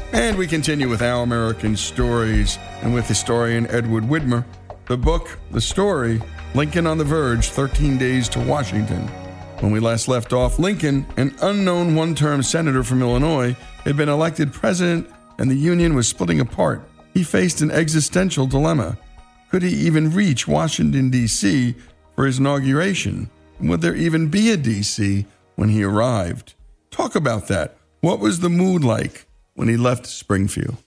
And we continue with Our American Stories and with historian Edward Widmer. The book, the story, Lincoln on the Verge, 13 Days to Washington. When we last left off, Lincoln, an unknown one-term senator from Illinois, had been elected president and the Union was splitting apart. He faced an existential dilemma. Could he even reach Washington, D.C. for his inauguration? Would there even be a D.C. when he arrived? Talk about that. What was the mood like when he left Springfield?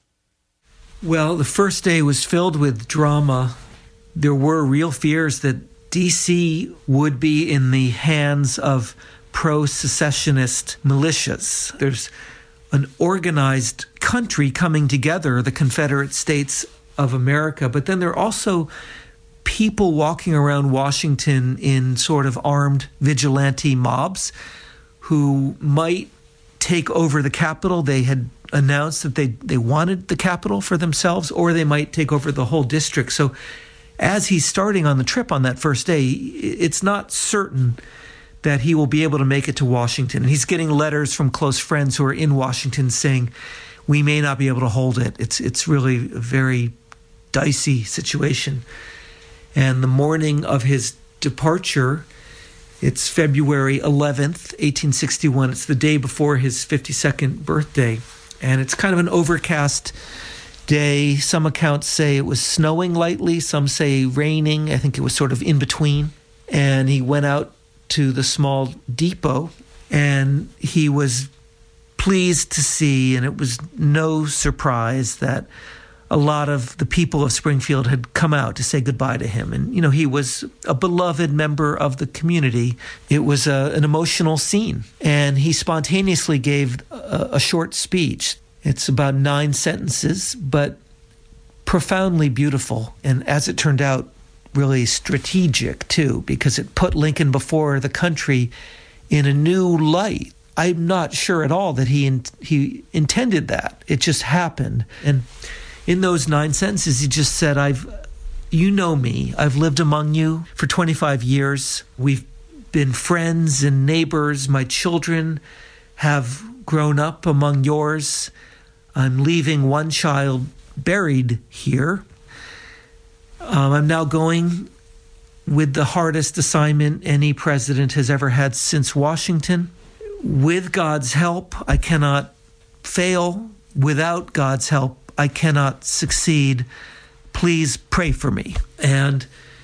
Well, the first day was filled with drama. There were real fears that D.C. would be in the hands of pro-secessionist militias. There's an organized country coming together, the Confederate States of America, but then there are also people walking around Washington in sort of armed vigilante mobs who might take over the Capitol. They had announced that they wanted the Capitol for themselves, or they might take over the whole district. So as he's starting on the trip on that first day, it's not certain that he will be able to make it to Washington. And he's getting letters from close friends who are in Washington saying, we may not be able to hold it. It's really a very dicey situation. And the morning of his departure, it's February 11th, 1861. It's the day before his 52nd birthday. And it's kind of an overcast day. Some accounts say it was snowing lightly. Some say raining. I think it was sort of in between. And he went out to the small depot, and he was pleased to see, and it was no surprise that a lot of the people of Springfield had come out to say goodbye to him. And, you know, he was a beloved member of the community. It was an emotional scene. And he spontaneously gave a short speech. It's about 9 sentences, but profoundly beautiful. And as it turned out, really strategic, too, because it put Lincoln before the country in a new light. I'm not sure at all that he intended that. It just happened. And in those 9 sentences, he just said, you know me. I've lived among you for 25 years. We've been friends and neighbors. My children have grown up among yours. I'm leaving one child buried here. I'm now going with the hardest assignment any president has ever had since Washington. With God's help, I cannot fail. Without God's help, I cannot succeed. Please pray for me. And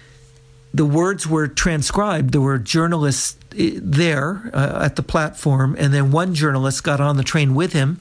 the words were transcribed. There were journalists there at the platform, and then one journalist got on the train with him.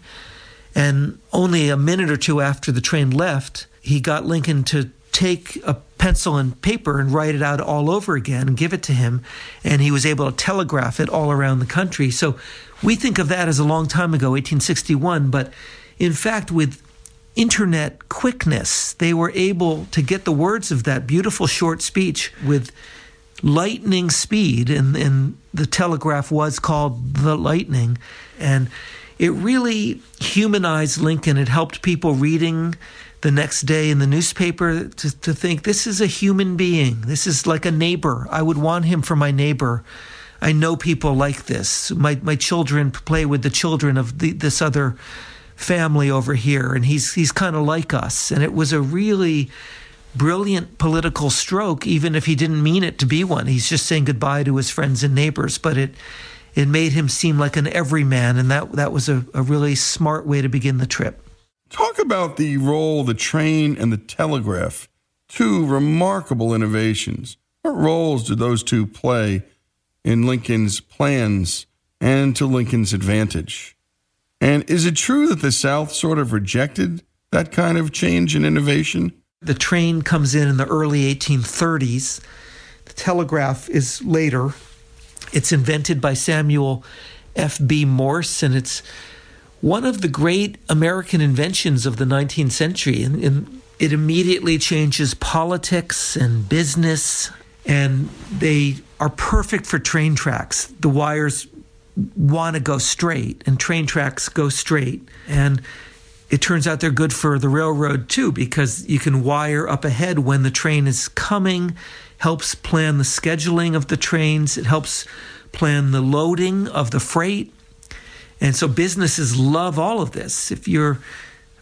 And only a minute or two after the train left, he got Lincoln to take a pencil and paper and write it out all over again and give it to him. And he was able to telegraph it all around the country. So we think of that as a long time ago, 1861. But in fact, with internet quickness, they were able to get the words of that beautiful short speech with lightning speed. And the telegraph was called the Lightning. And it really humanized Lincoln. It helped people reading the next day in the newspaper to think, this is a human being. This is like a neighbor. I would want him for my neighbor. I know people like this. My children play with the children of this other family over here, and he's kind of like us. And it was a really brilliant political stroke, even if he didn't mean it to be one. He's just saying goodbye to his friends and neighbors, but it made him seem like an everyman, and that was a really smart way to begin the trip. Talk about the role the train and the telegraph, 2 remarkable innovations. What roles did those 2 play in Lincoln's plans and to Lincoln's advantage? And is it true that the South sort of rejected that kind of change and innovation? The train comes in the early 1830s. The telegraph is later. It's invented by Samuel F.B. Morse, and it's one of the great American inventions of the 19th century. And it immediately changes politics and business, and they are perfect for train tracks. The wires want to go straight, and train tracks go straight. And it turns out they're good for the railroad, too, because you can wire up ahead when the train is coming, helps plan the scheduling of the trains. It helps plan the loading of the freight. And so businesses love all of this. If you're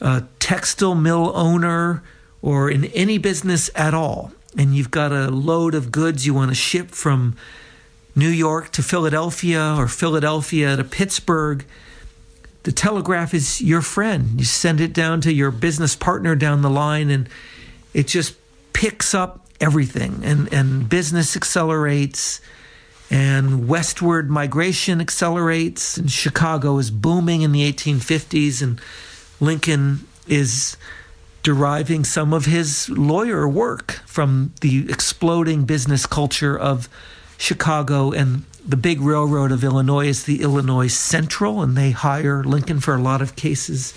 a textile mill owner or in any business at all, and you've got a load of goods you want to ship from New York to Philadelphia or Philadelphia to Pittsburgh, the telegraph is your friend. You send it down to your business partner down the line, and it just picks up everything. And business accelerates, and westward migration accelerates. And Chicago is booming in the 1850s, and Lincoln is deriving some of his lawyer work from the exploding business culture of Chicago. And the big railroad of Illinois is the Illinois Central, and they hire Lincoln for a lot of cases.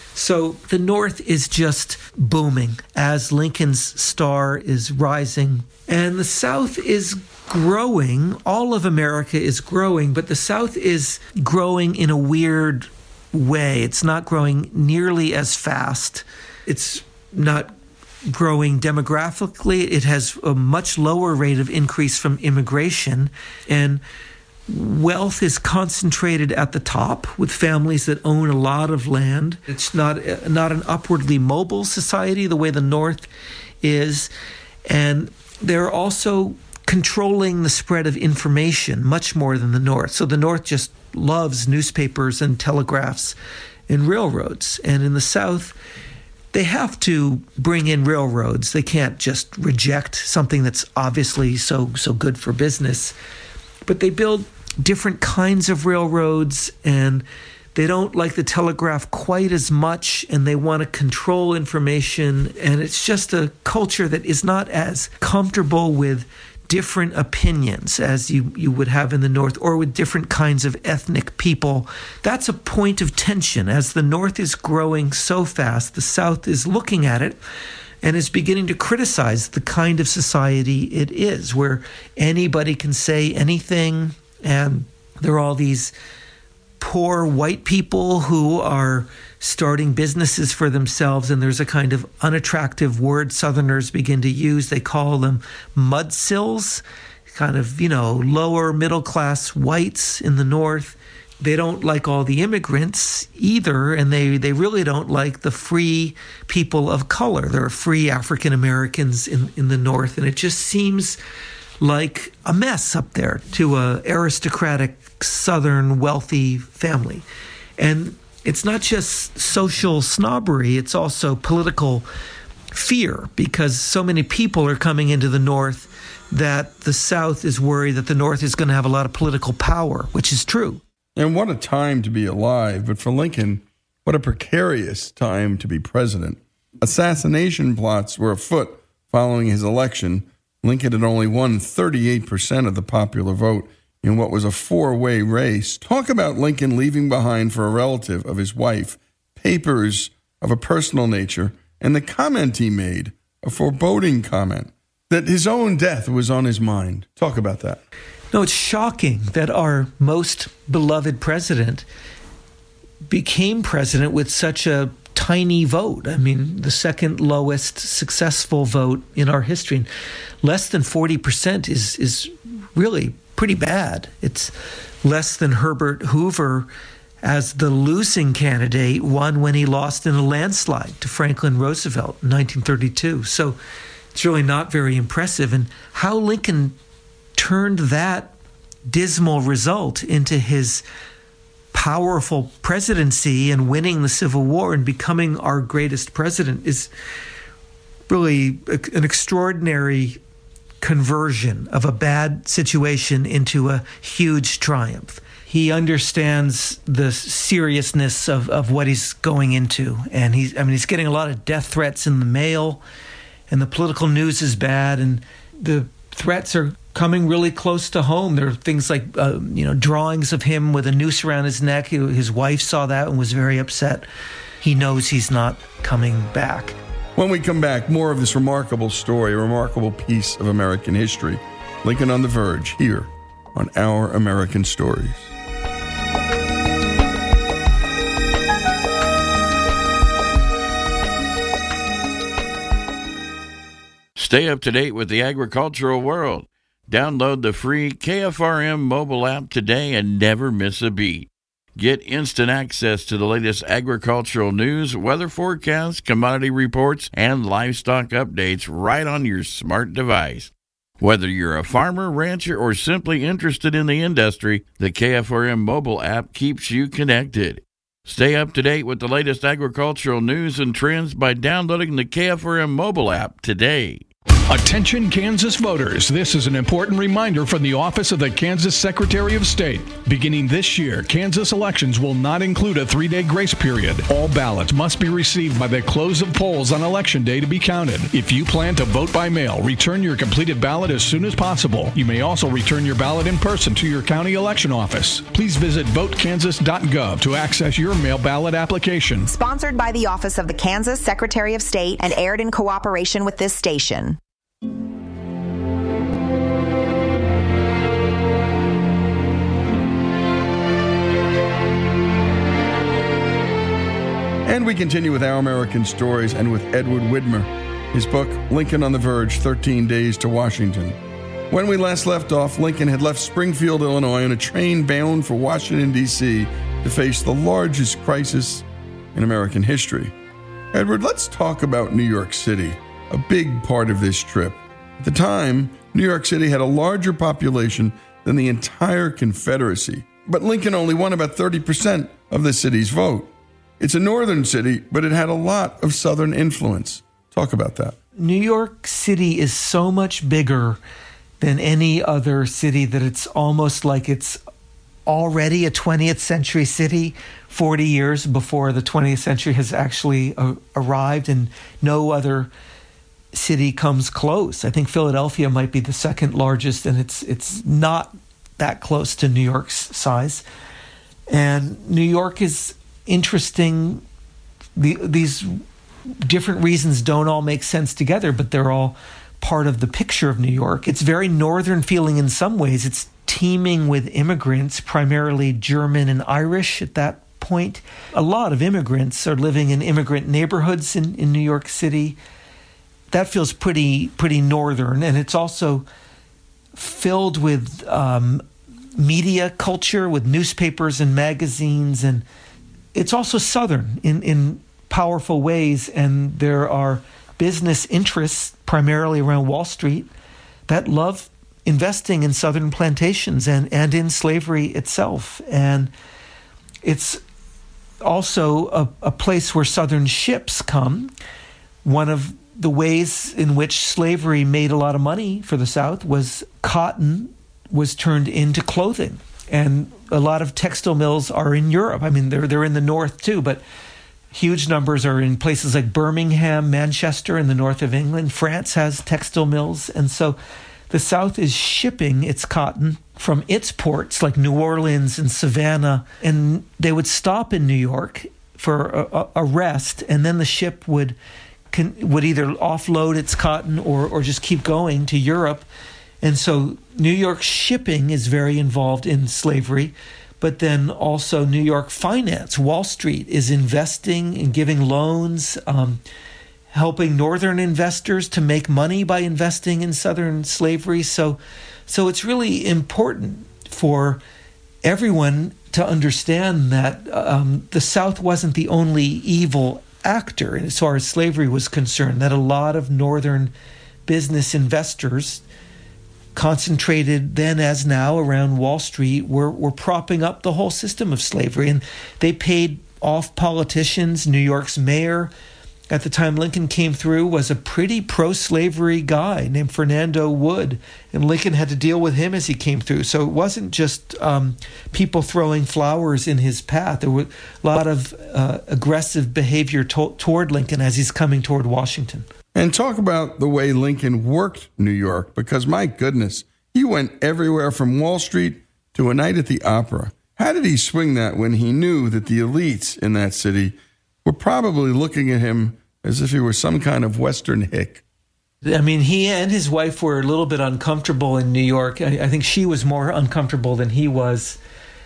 So the North is just booming as Lincoln's star is rising. And the South is growing. All of America is growing, but the South is growing in a weird way. It's not growing nearly as fast. It's not growing demographically. It has a much lower rate of increase from immigration, and wealth is concentrated at the top with families that own a lot of land. It's not an upwardly mobile society the way the North is, and they're also controlling the spread of information much more than the North. So the North just loves newspapers and telegraphs and railroads, and in the South they have to bring in railroads. They can't just reject something that's obviously so good for business. But they build different kinds of railroads, and they don't like the telegraph quite as much, and they want to control information. And it's just a culture that is not as comfortable with different opinions as you would have in the North, or with different kinds of ethnic people. That's a point of tension. As the North is growing so fast, the South is looking at it and is beginning to criticize the kind of society it is, where anybody can say anything, and there are all these poor white people who are starting businesses for themselves, and there's a kind of unattractive word Southerners begin to use. They call them mudsills, kind of, lower middle class whites in the North. They don't like all the immigrants either, and they really don't like the free people of color. There are free African Americans in the North, and it just seems like a mess up there to a aristocratic Southern wealthy family. And it's not just social snobbery, it's also political fear, because so many people are coming into the North that the South is worried that the North is going to have a lot of political power, which is true. And what a time to be alive. But for Lincoln, what a precarious time to be president. Assassination plots were afoot following his election. Lincoln had only won 38% of the popular vote in what was a four-way race. Talk about Lincoln leaving behind for a relative of his wife papers of a personal nature, and the comment he made, a foreboding comment, that his own death was on his mind. Talk about that. No, it's shocking that our most beloved president became president with such a tiny vote. I mean, the second lowest successful vote in our history. Less than 40% is really pretty bad. It's less than Herbert Hoover as the losing candidate won when he lost in a landslide to Franklin Roosevelt in 1932. So it's really not very impressive. And how Lincoln turned that dismal result into his powerful presidency and winning the Civil War and becoming our greatest president is really an extraordinary conversion of a bad situation into a huge triumph. He understands the seriousness of what he's going into, and he's getting a lot of death threats in the mail, and the political news is bad, and the threats are coming really close to home. There are things like drawings of him with a noose around his neck. His wife saw that and was very upset. He knows he's not coming back. When we come back, more of this remarkable story, a remarkable piece of American history. Lincoln on the Verge, here on Our American Stories. Stay up to date with the agricultural world. Download the free KFRM mobile app today and never miss a beat. Get instant access to the latest agricultural news, weather forecasts, commodity reports, and livestock updates right on your smart device. Whether you're a farmer, rancher, or simply interested in the industry, the KFRM mobile app keeps you connected. Stay up to date with the latest agricultural news and trends by downloading the KFRM mobile app today. Attention Kansas voters, this is an important reminder from the Office of the Kansas Secretary of State. Beginning this year, Kansas elections will not include a 3-day grace period. All ballots must be received by the close of polls on Election Day to be counted. If you plan to vote by mail, return your completed ballot as soon as possible. You may also return your ballot in person to your county election office. Please visit votekansas.gov to access your mail ballot application. Sponsored by the Office of the Kansas Secretary of State and aired in cooperation with this station. And we continue with Our American Stories and with Edward Widmer. His book, Lincoln on the Verge, 13 Days to Washington. When we last left off, Lincoln had left Springfield, Illinois on a train bound for Washington, D.C. to face the largest crisis in American history. Edward, let's talk about New York City, a big part of this trip. At the time, New York City had a larger population than the entire Confederacy, but Lincoln only won about 30% of the city's vote. It's a northern city, but it had a lot of southern influence. Talk about that. New York City is so much bigger than any other city that it's almost like it's already a 20th century city 40 years before the 20th century has actually arrived, and no other city comes close. I think Philadelphia might be the second largest, and it's not that close to New York's size. And New York is interesting. These different reasons don't all make sense together, but they're all part of the picture of New York. It's very northern feeling in some ways. It's teeming with immigrants, primarily German and Irish at that point. A lot of immigrants are living in immigrant neighborhoods in New York City. That feels pretty northern, and it's also filled with media culture, with newspapers and magazines, and it's also southern in powerful ways. And there are business interests, primarily around Wall Street, that love investing in southern plantations and in slavery itself. And it's also a place where southern ships come. One of the ways in which slavery made a lot of money for the South was cotton was turned into clothing. And a lot of textile mills are in Europe. I mean, they're in the north too, but huge numbers are in places like Birmingham, Manchester in the north of England. France has textile mills. And so the South is shipping its cotton from its ports like New Orleans and Savannah, and they would stop in New York for a rest, and then the ship would either offload its cotton or just keep going to Europe. And so New York shipping is very involved in slavery, but then also New York finance. Wall Street is investing and giving loans, helping northern investors to make money by investing in southern slavery. So it's really important for everyone to understand that the South wasn't the only evil actor as far as slavery was concerned, that a lot of northern business investors concentrated then as now around Wall Street were propping up the whole system of slavery. And they paid off politicians. New York's mayor at the time Lincoln came through was a pretty pro-slavery guy named Fernando Wood, and Lincoln had to deal with him as he came through. So it wasn't just people throwing flowers in his path. There was a lot of aggressive behavior toward Lincoln as he's coming toward Washington. And talk about the way Lincoln worked New York, because my goodness, he went everywhere from Wall Street to a night at the opera. How did he swing that when he knew that the elites in that city were probably looking at him as if he were some kind of Western hick? I mean, he and his wife were a little bit uncomfortable in New York. I think she was more uncomfortable than he was.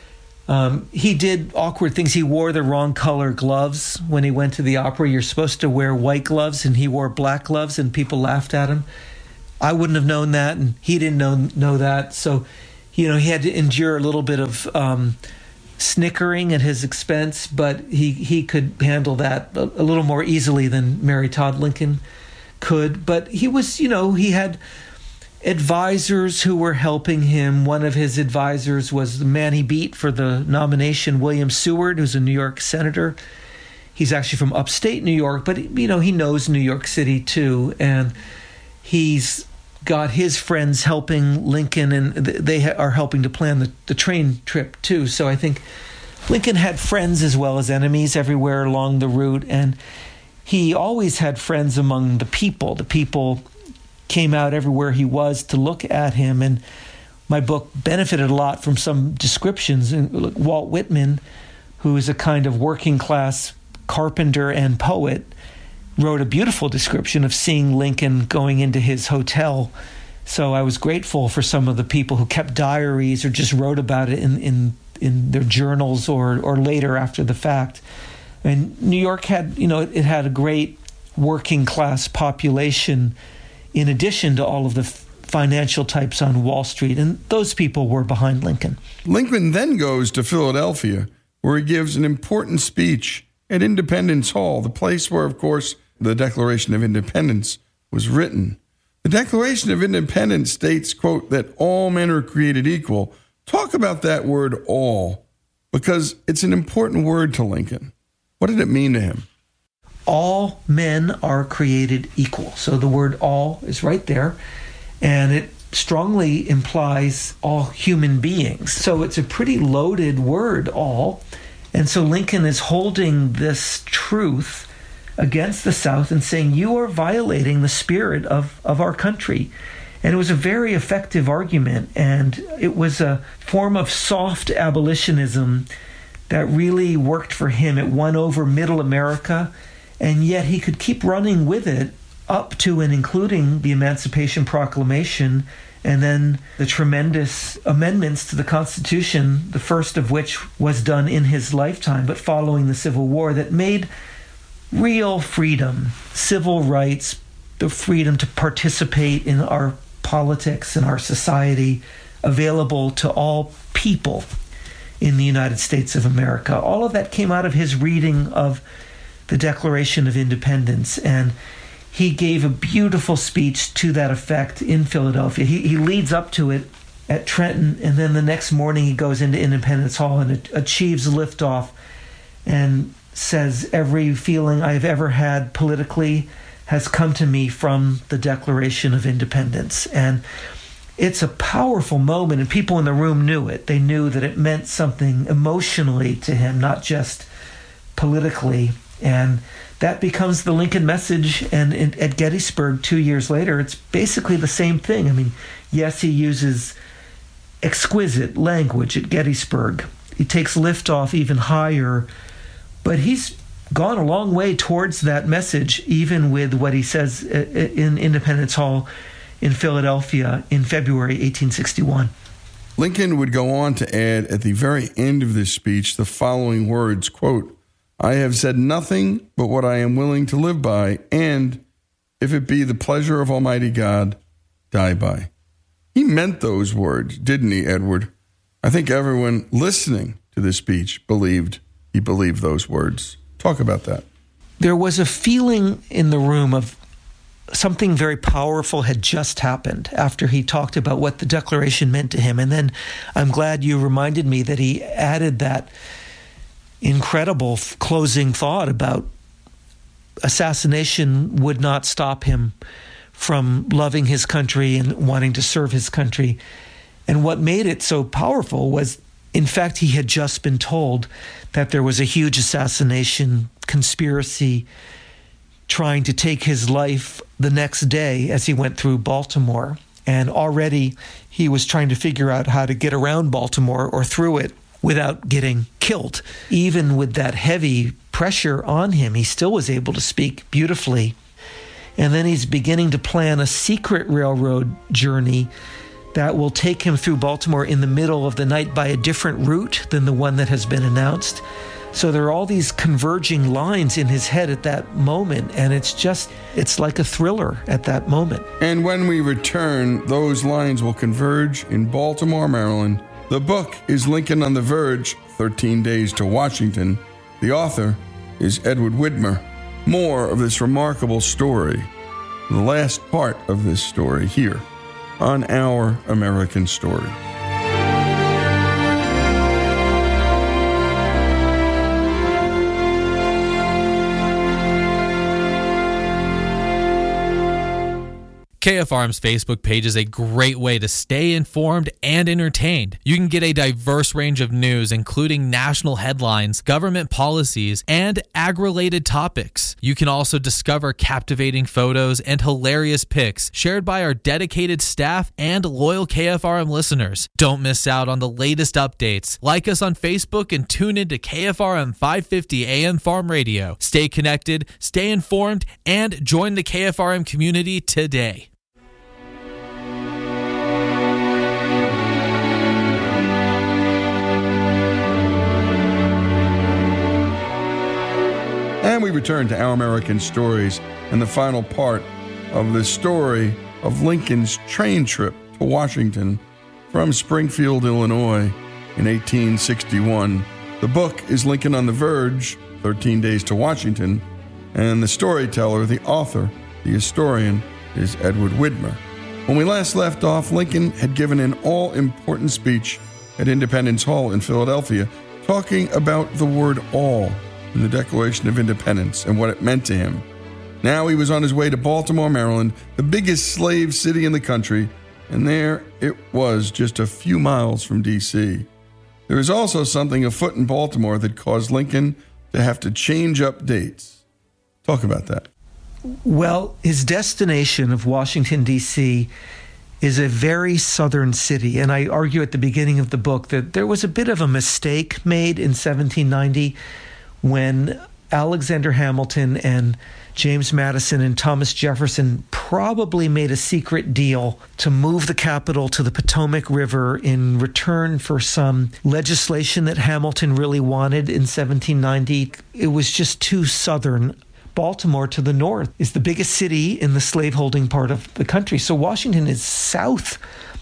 He did awkward things. He wore the wrong color gloves when he went to the opera. You're supposed to wear white gloves, and he wore black gloves, and people laughed at him. I wouldn't have known that, and he didn't know that. So, he had to endure a little bit of snickering at his expense, but he could handle that a little more easily than Mary Todd Lincoln could. But he was, he had advisors who were helping him. One of his advisors was the man he beat for the nomination, William Seward, who's a New York senator. He's actually from upstate New York, but, he knows New York City too. And he's got his friends helping Lincoln, and they are helping to plan the train trip too. So I think Lincoln had friends as well as enemies everywhere along the route, and he always had friends among the people. The people came out everywhere he was to look at him, and my book benefited a lot from some descriptions. Walt Whitman, who is a kind of working class carpenter and poet, wrote a beautiful description of seeing Lincoln going into his hotel. So I was grateful for some of the people who kept diaries or just wrote about it in their journals or later after the fact. And New York had, it had a great working class population in addition to all of the financial types on Wall Street, and those people were behind Lincoln. Lincoln then goes to Philadelphia, where he gives an important speech at Independence Hall, the place where, of course, the Declaration of Independence was written. The Declaration of Independence states, quote, that all men are created equal. Talk about that word all, because it's an important word to Lincoln. What did it mean to him? All men are created equal. So the word all is right there, and it strongly implies all human beings. So it's a pretty loaded word, all. And so Lincoln is holding this truth against the South and saying, you are violating the spirit of our country. And it was a very effective argument, and it was a form of soft abolitionism that really worked for him. It won over middle America, and yet he could keep running with it up to and including the Emancipation Proclamation and then the tremendous amendments to the Constitution, the first of which was done in his lifetime, but following the Civil War, that made real freedom, civil rights, the freedom to participate in our politics and our society available to all people in the United States of America. All of that came out of his reading of the Declaration of Independence, and he gave a beautiful speech to that effect in Philadelphia. He leads up to it at Trenton, and then the next morning he goes into Independence Hall and achieves liftoff and says, every feeling I've ever had politically has come to me from the Declaration of Independence. And it's a powerful moment, and people in the room knew it. They knew that it meant something emotionally to him, not just politically. And that becomes the Lincoln message. And at Gettysburg 2 years later, it's basically the same thing. I mean, yes, he uses exquisite language at Gettysburg. He takes liftoff even higher, but he's gone a long way towards that message, even with what he says in Independence Hall in Philadelphia in February 1861. Lincoln would go on to add at the very end of this speech the following words, quote, I have said nothing but what I am willing to live by, and, if it be the pleasure of Almighty God, die by. He meant those words, didn't he, Edward? I think everyone listening to this speech believed he believed those words. Talk about that. There was a feeling in the room of something very powerful had just happened after he talked about what the Declaration meant to him. And then I'm glad you reminded me that he added that incredible closing thought about assassination would not stop him from loving his country and wanting to serve his country. And what made it so powerful was, in fact, he had just been told that there was a huge assassination conspiracy trying to take his life the next day as he went through Baltimore. And already he was trying to figure out how to get around Baltimore or through it without getting killed. Even with that heavy pressure on him, he still was able to speak beautifully. And then he's beginning to plan a secret railroad journey that will take him through Baltimore in the middle of the night by a different route than the one that has been announced. So there are all these converging lines in his head at that moment, and it's like a thriller at that moment. And when we return, those lines will converge in Baltimore, Maryland. The book is Lincoln on the Verge, 13 Days to Washington. The author is Edward Widmer. More of this remarkable story, the last part of this story here on Our American Story. KFRM's Facebook page is a great way to stay informed and entertained. You can get a diverse range of news, including national headlines, government policies, and ag-related topics. You can also discover captivating photos and hilarious pics shared by our dedicated staff and loyal KFRM listeners. Don't miss out on the latest updates. Like us on Facebook and tune into KFRM 550 AM Farm Radio. Stay connected, stay informed, and join the KFRM community today. And we return to Our American Stories and the final part of the story of Lincoln's train trip to Washington from Springfield, Illinois in 1861. The book is Lincoln on the Verge, 13 Days to Washington, and the storyteller, the author, the historian, is Edward Widmer. When we last left off, Lincoln had given an all-important speech at Independence Hall in Philadelphia, talking about the word all in the Declaration of Independence and what it meant to him. Now he was on his way to Baltimore, Maryland, the biggest slave city in the country, and there it was just a few miles from D.C. There was also something afoot in Baltimore that caused Lincoln to have to change up dates. Talk about that. Well, his destination of Washington, D.C. is a very southern city, and I argue at the beginning of the book that there was a bit of a mistake made in 1790 when Alexander Hamilton and James Madison and Thomas Jefferson probably made a secret deal to move the capital to the Potomac River in return for some legislation that Hamilton really wanted in 1790. It was just too southern. Baltimore to the north is the biggest city in the slaveholding part of the country. So Washington is south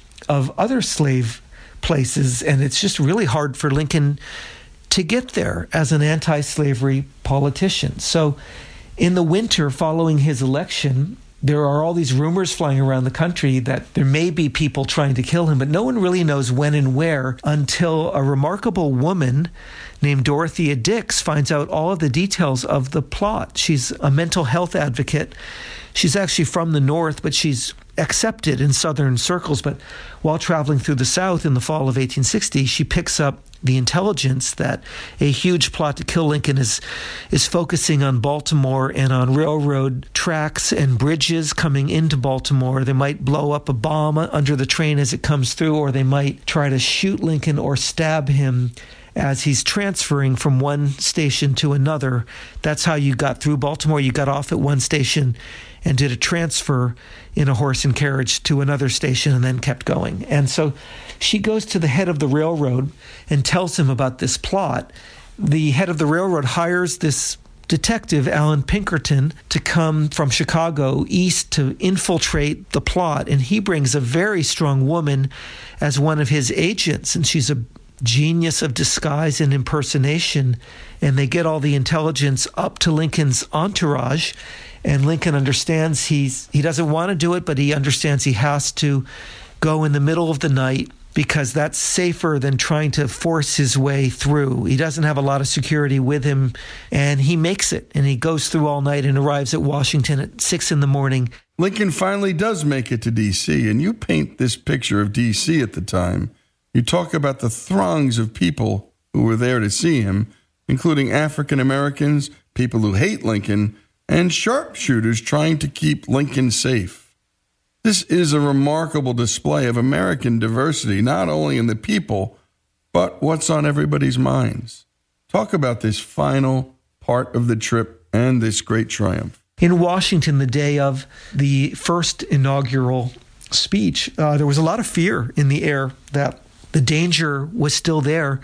of other slave places, and it's just really hard for Lincoln to get there as an anti-slavery politician. So in the winter following his election, there are all these rumors flying around the country that there may be people trying to kill him, but no one really knows when and where until a remarkable woman named Dorothea Dix finds out all of the details of the plot. She's a mental health advocate. She's actually from the North, but she's accepted in Southern circles. But while traveling through the South in the fall of 1860, she picks up the intelligence that a huge plot to kill Lincoln is focusing on Baltimore and on railroad tracks and bridges coming into Baltimore. They might blow up a bomb under the train as it comes through, or they might try to shoot Lincoln or stab him as he's transferring from one station to another. That's how you got through Baltimore. You got off at one station and did a transfer in a horse and carriage to another station and then kept going. And so she goes to the head of the railroad and tells him about this plot. The head of the railroad hires this detective, Alan Pinkerton, to come from Chicago east to infiltrate the plot. And he brings a very strong woman as one of his agents, and she's a genius of disguise and impersonation. And they get all the intelligence up to Lincoln's entourage. And Lincoln understands he doesn't want to do it, but he understands he has to go in the middle of the night because that's safer than trying to force his way through. He doesn't have a lot of security with him, and he makes it. And he goes through all night and arrives at Washington at 6 a.m. Lincoln finally does make it to D.C., and you paint this picture of D.C. at the time. You talk about the throngs of people who were there to see him, including African Americans, people who hate Lincoln, and sharpshooters trying to keep Lincoln safe. This is a remarkable display of American diversity, not only in the people, but what's on everybody's minds. Talk about this final part of the trip and this great triumph. In Washington, the day of the first inaugural speech, there was a lot of fear in the air that the danger was still there.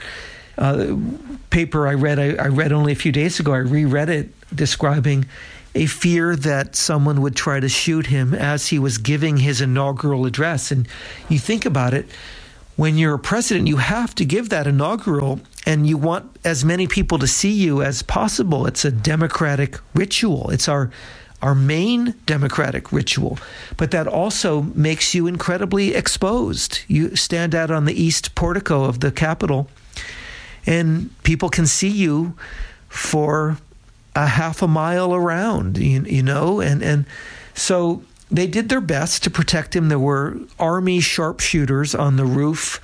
Paper I read only a few days ago, I reread it, describing a fear that someone would try to shoot him as he was giving his inaugural address. And you think about it, when you're a president, you have to give that inaugural, and you want as many people to see you as possible. It's a democratic ritual. It's our main democratic ritual. But that also makes you incredibly exposed. You stand out on the east portico of the Capitol, and people can see you for a half a mile around, you know, and so they did their best to protect him. There were army sharpshooters on the roof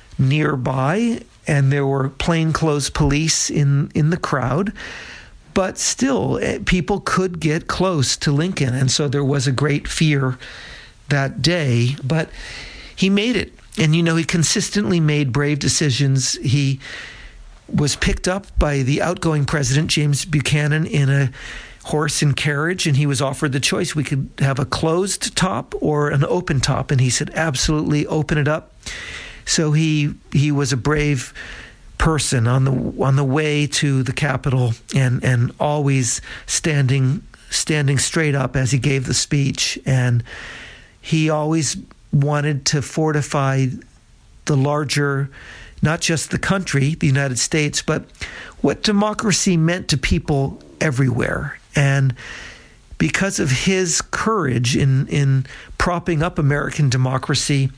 nearby, and there were plainclothes police in the crowd. But still, people could get close to Lincoln, and so there was a great fear that day. But he made it, and, you know, he consistently made brave decisions. He was picked up by the outgoing president, James Buchanan, in a horse and carriage, and he was offered the choice. We could have a closed top or an open top, and he said, absolutely, open it up. So he was a brave person on the way to the Capitol, and always standing straight up as he gave the speech. And he always wanted to fortify the larger, not just the country, the United States, but what democracy meant to people everywhere. And because of his courage in propping up American democracy,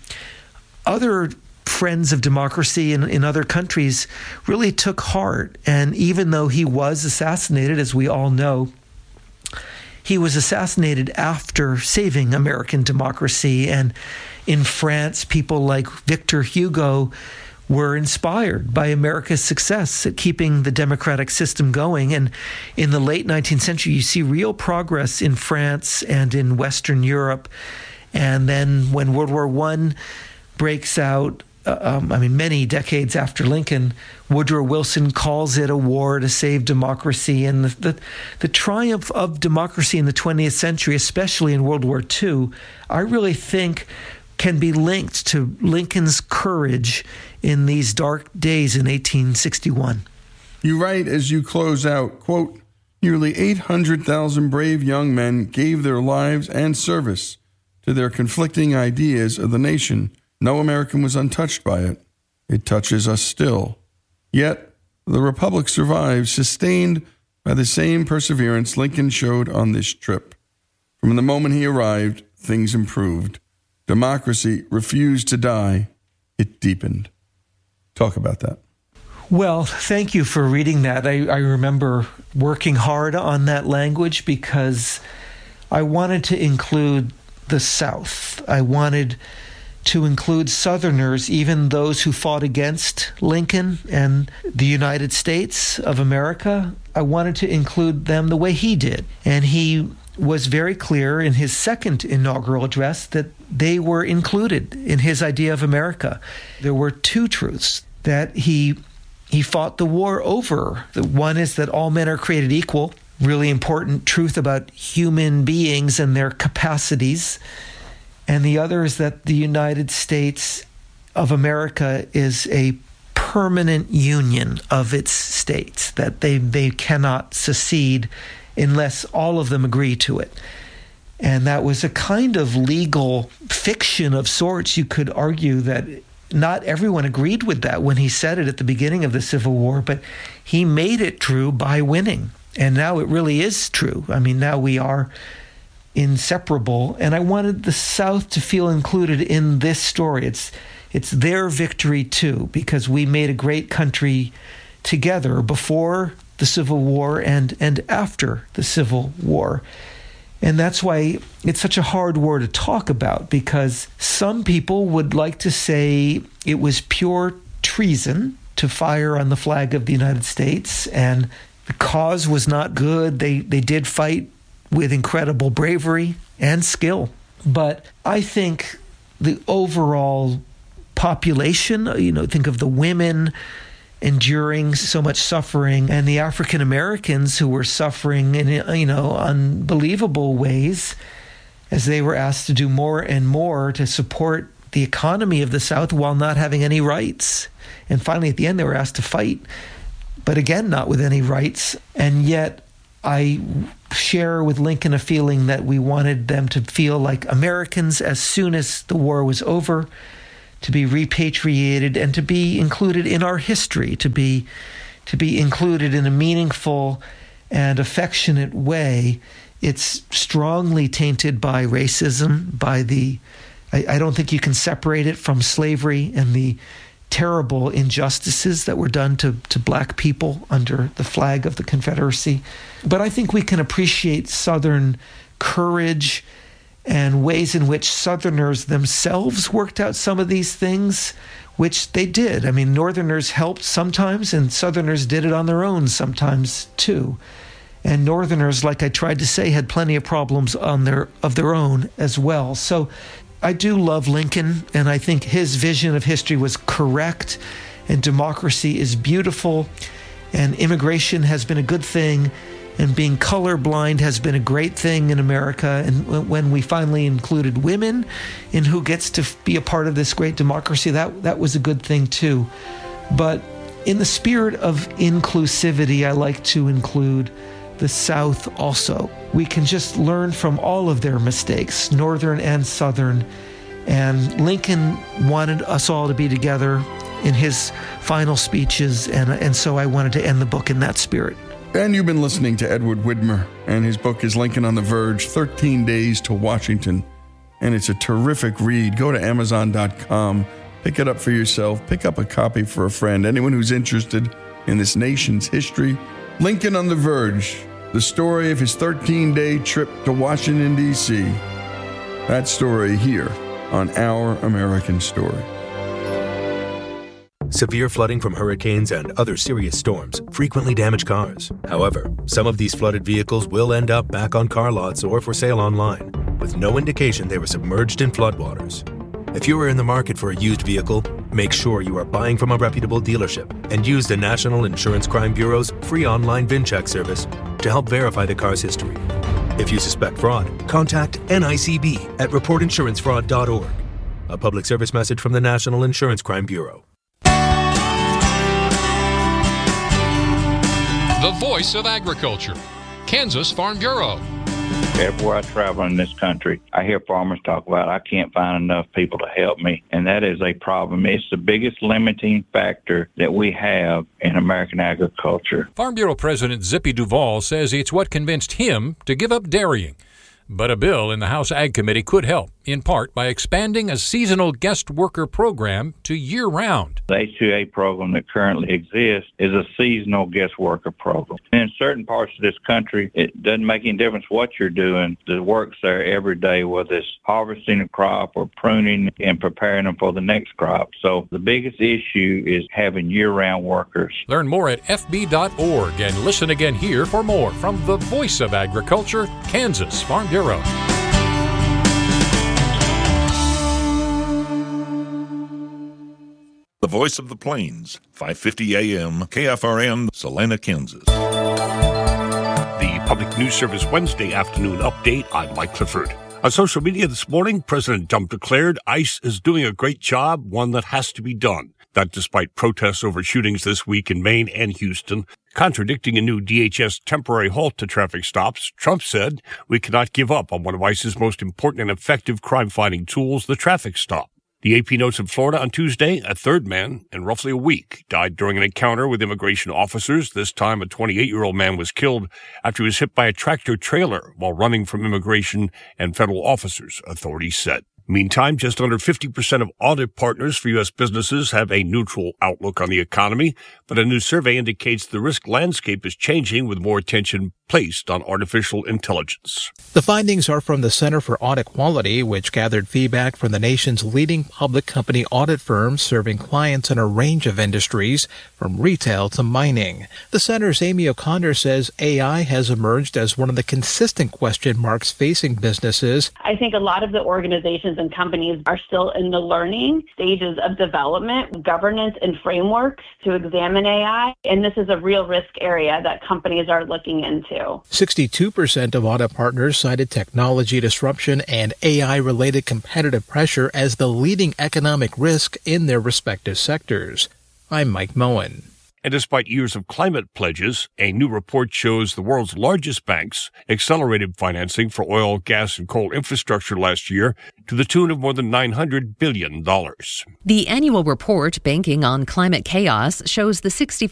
other friends of democracy in other countries really took heart. And even though he was assassinated, as we all know, he was assassinated after saving American democracy. And in France, people like Victor Hugo were inspired by America's success at keeping the democratic system going. And in the late 19th century, you see real progress in France and in Western Europe. And then when World War I breaks out, many decades after Lincoln, Woodrow Wilson calls it a war to save democracy. And the triumph of democracy in the 20th century, especially in World War II, I really think can be linked to Lincoln's courage in these dark days in 1861. You write as you close out, quote, nearly 800,000 brave young men gave their lives and service to their conflicting ideas of the nation. No American was untouched by it. It touches us still. Yet, the Republic survives, sustained by the same perseverance Lincoln showed on this trip. From the moment he arrived, things improved. Democracy refused to die. It deepened. Talk about that. Well, thank you for reading that. I remember working hard on that language because I wanted to include the South. I wanted to include Southerners, even those who fought against Lincoln and the United States of America. I wanted to include them the way he did. And he was very clear in his second inaugural address that they were included in his idea of America. There were two truths that he fought the war over. The one is that all men are created equal, really important truth about human beings and their capacities. And the other is that the United States of America is a permanent union of its states, that they cannot secede unless all of them agree to it. And that was a kind of legal fiction of sorts. You could argue that not everyone agreed with that when he said it at the beginning of the Civil War, but he made it true by winning. And now it really is true. I mean, now we are inseparable. And I wanted the South to feel included in this story. It's their victory too, because we made a great country together before the Civil War and after the Civil War. And that's why it's such a hard war to talk about, because some people would like to say it was pure treason to fire on the flag of the United States, and the cause was not good. They did fight with incredible bravery and skill. But I think the overall population, think of the women enduring so much suffering, and the African Americans who were suffering in unbelievable ways as they were asked to do more and more to support the economy of the South while not having any rights. And finally, at the end, they were asked to fight, but again, not with any rights. And yet, I share with Lincoln a feeling that we wanted them to feel like Americans as soon as the war was over, repatriated and to be included in our history, to be included in a meaningful and affectionate way. It's strongly tainted by racism, I don't think you can separate it from slavery and the terrible injustices that were done to black people under the flag of the Confederacy. But I think we can appreciate Southern courage and ways in which Southerners themselves worked out some of these things, which they did. I mean, Northerners helped sometimes, and Southerners did it on their own sometimes too. And Northerners, like I tried to say, had plenty of problems of their own as well. So I do love Lincoln, and I think his vision of history was correct, and democracy is beautiful, and immigration has been a good thing, and being colorblind has been a great thing in America. And when we finally included women in who gets to be a part of this great democracy, that was a good thing too. But in the spirit of inclusivity, I like to include the South also. We can just learn from all of their mistakes, Northern and Southern. And Lincoln wanted us all to be together in his final speeches, and so I wanted to end the book in that spirit. And you've been listening to Edward Widmer, and his book is Lincoln on the Verge, 13 Days to Washington. And it's a terrific read. Go to Amazon.com, pick it up for yourself, pick up a copy for a friend, anyone who's interested in this nation's history. Lincoln on the Verge, the story of his 13-day trip to Washington, D.C. That story here on Our American Story. Severe flooding from hurricanes and other serious storms frequently damage cars. However, some of these flooded vehicles will end up back on car lots or for sale online, with no indication they were submerged in floodwaters. If you are in the market for a used vehicle, make sure you are buying from a reputable dealership and use the National Insurance Crime Bureau's free online VIN check service to help verify the car's history. If you suspect fraud, contact NICB at reportinsurancefraud.org. A public service message from the National Insurance Crime Bureau. The voice of agriculture, Kansas Farm Bureau. Everywhere I travel in this country, I hear farmers talk about, I can't find enough people to help me. And that is a problem. It's the biggest limiting factor that we have in American agriculture. Farm Bureau President Zippy Duvall says it's what convinced him to give up dairying. But a bill in the House Ag Committee could help, in part by expanding a seasonal guest worker program to year-round. The H-2A program that currently exists is a seasonal guest worker program. In certain parts of this country, it doesn't make any difference what you're doing. The work's there every day, whether it's harvesting a crop or pruning and preparing them for the next crop. So the biggest issue is having year-round workers. Learn more at fb.org and listen again here for more from the voice of agriculture, Kansas Farm Bureau. The Voice of the Plains, 550 AM, KFRN, Salina, Kansas. The Public News Service Wednesday afternoon update. I'm Mike Clifford. On social media this morning, President Trump declared ICE is doing a great job, one that has to be done. That despite protests over shootings this week in Maine and Houston. Contradicting a new DHS temporary halt to traffic stops, Trump said, "We cannot give up on one of ICE's most important and effective crime-fighting tools, the traffic stop." The AP notes in Florida on Tuesday, a third man in roughly a week died during an encounter with immigration officers. This time, a 28-year-old man was killed after he was hit by a tractor-trailer while running from immigration and federal officers, authorities said. Meantime, just under 50% of audit partners for U.S. businesses have a neutral outlook on the economy, but a new survey indicates the risk landscape is changing with more attention placed on artificial intelligence. The findings are from the Center for Audit Quality, which gathered feedback from the nation's leading public company audit firms serving clients in a range of industries, from retail to mining. The center's Amy O'Connor says AI has emerged as one of the consistent question marks facing businesses. I think a lot of the organizations and companies are still in the learning stages of development, governance, and frameworks to examine AI, and this is a real risk area that companies are looking into. 62% of audit partners cited technology disruption and AI-related competitive pressure as the leading economic risk in their respective sectors. I'm Mike Moen. And despite years of climate pledges, a new report shows the world's largest banks accelerated financing for oil, gas, and coal infrastructure last year to the tune of more than $900 billion. The annual report, Banking on Climate Chaos, shows the 65